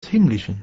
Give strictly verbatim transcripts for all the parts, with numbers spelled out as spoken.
Himmlischen.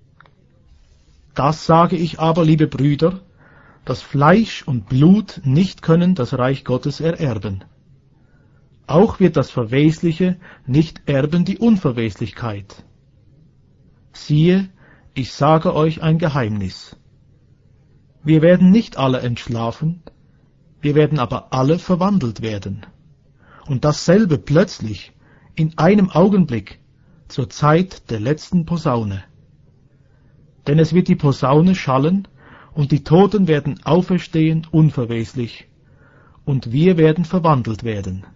Das sage ich aber, liebe Brüder, dass Fleisch und Blut nicht können das Reich Gottes ererben. Auch wird das Verwesliche nicht erben die Unverweslichkeit. Siehe, ich sage euch ein Geheimnis. Wir werden nicht alle entschlafen, wir werden aber alle verwandelt werden. Und dasselbe plötzlich, in einem Augenblick, zur Zeit der letzten Posaune. Denn es wird die Posaune schallen, und die Toten werden auferstehen unverweslich, und wir werden verwandelt werden.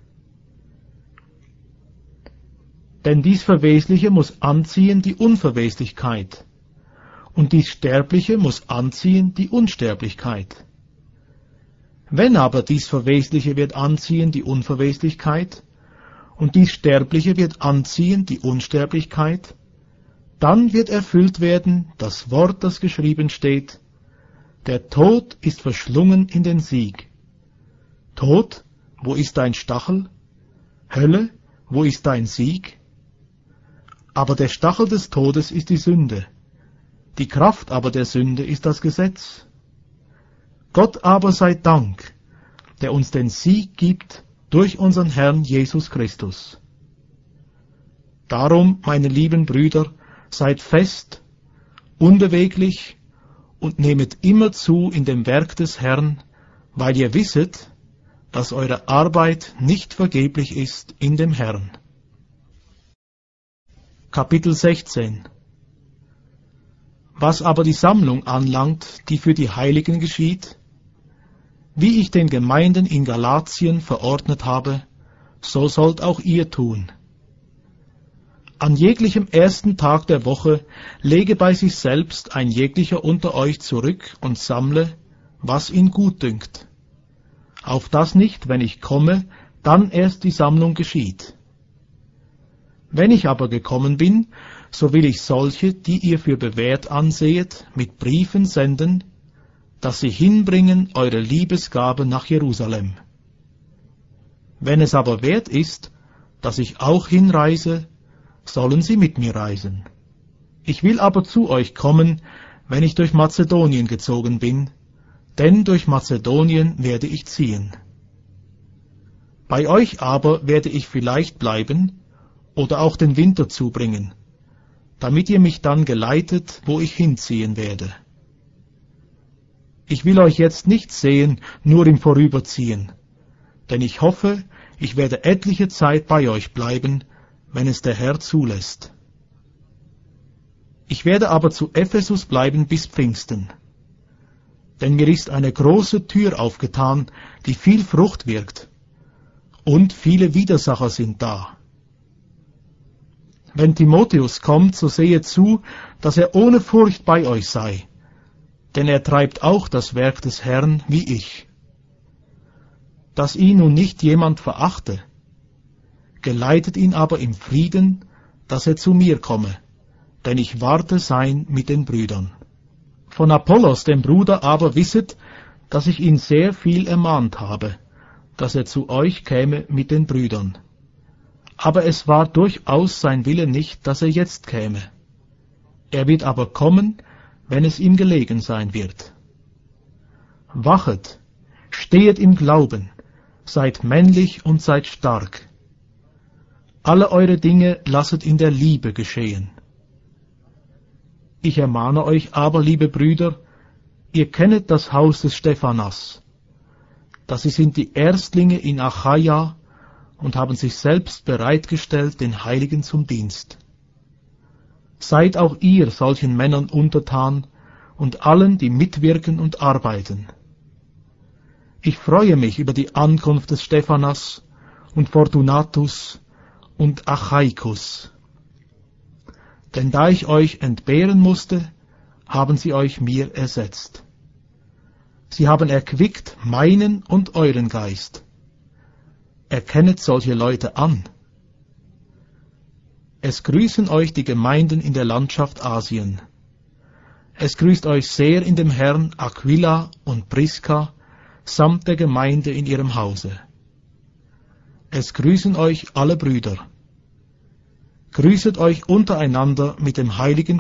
Denn dies Verwesliche muss anziehen die Unverweslichkeit, und dies Sterbliche muss anziehen die Unsterblichkeit. Wenn aber dies Verwesliche wird anziehen die Unverweslichkeit, und dies Sterbliche wird anziehen die Unsterblichkeit, dann wird erfüllt werden das Wort, das geschrieben steht: Der Tod ist verschlungen in den Sieg. Tod, wo ist dein Stachel? Hölle, wo ist dein Sieg? Aber der Stachel des Todes ist die Sünde. Die Kraft aber der Sünde ist das Gesetz. Gott aber sei Dank, der uns den Sieg gibt durch unseren Herrn Jesus Christus. Darum, meine lieben Brüder, seid fest, unbeweglich und nehmet immer zu in dem Werk des Herrn, weil ihr wisset, dass eure Arbeit nicht vergeblich ist in dem Herrn. Kapitel sechzehn. Was aber die Sammlung anlangt, die für die Heiligen geschieht, wie ich den Gemeinden in Galatien verordnet habe, so sollt auch ihr tun. An jeglichem ersten Tag der Woche lege bei sich selbst ein jeglicher unter euch zurück und sammle, was ihn gut dünkt. Auf das nicht, wenn ich komme, dann erst die Sammlung geschieht. Wenn ich aber gekommen bin, so will ich solche, die ihr für bewährt ansehet, mit Briefen senden, dass sie hinbringen eure Liebesgabe nach Jerusalem. Wenn es aber wert ist, dass ich auch hinreise, sollen sie mit mir reisen. Ich will aber zu euch kommen, wenn ich durch Mazedonien gezogen bin, denn durch Mazedonien werde ich ziehen. Bei euch aber werde ich vielleicht bleiben oder auch den Winter zubringen, damit ihr mich dann geleitet, wo ich hinziehen werde. Ich will euch jetzt nicht sehen, nur im Vorüberziehen, denn ich hoffe, ich werde etliche Zeit bei euch bleiben, wenn es der Herr zulässt. Ich werde aber zu Ephesus bleiben bis Pfingsten, denn mir ist eine große Tür aufgetan, die viel Frucht wirkt, und viele Widersacher sind da. Wenn Timotheus kommt, so sehe zu, dass er ohne Furcht bei euch sei, denn er treibt auch das Werk des Herrn wie ich. Dass ihn nun nicht jemand verachte, geleitet ihn aber im Frieden, dass er zu mir komme, denn ich warte sein mit den Brüdern. Von Apollos, dem Bruder, aber wisset, dass ich ihn sehr viel ermahnt habe, dass er zu euch käme mit den Brüdern. Aber es war durchaus sein Wille nicht, dass er jetzt käme. Er wird aber kommen, wenn es ihm gelegen sein wird. Wachet, stehet im Glauben, seid männlich und seid stark. Alle eure Dinge lasset in der Liebe geschehen. Ich ermahne euch aber, liebe Brüder, ihr kennet das Haus des Stephanas, dass sie sind die Erstlinge in Achaia und haben sich selbst bereitgestellt den Heiligen zum Dienst. Seid auch ihr solchen Männern untertan und allen, die mitwirken und arbeiten. Ich freue mich über die Ankunft des Stephanas und Fortunatus und Achaikus. Denn da ich euch entbehren musste, haben sie euch mir ersetzt. Sie haben erquickt meinen und euren Geist. Erkennet solche Leute an. Es grüßen euch die Gemeinden in der Landschaft Asien. Es grüßt euch sehr in dem Herrn Aquila und Priska samt der Gemeinde in ihrem Hause. Es grüßen euch alle Brüder. Grüßet euch untereinander mit dem heiligen